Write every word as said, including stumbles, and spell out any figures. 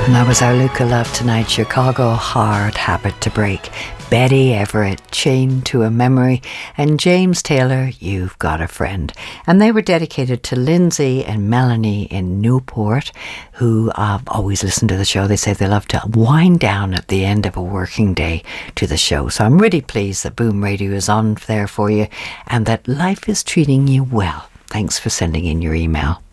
And that was our Luca Love Tonight, Chicago Hard Habit to Break. Betty Everett, Chained to a Memory, and James Taylor, You've Got a Friend. And they were dedicated to Lindsay and Melanie in Newport, who uh, always listen to the show. They say they love to wind down at the end of a working day to the show. So I'm really pleased that Boom Radio is on there for you and that life is treating you well. Thanks for sending in your email.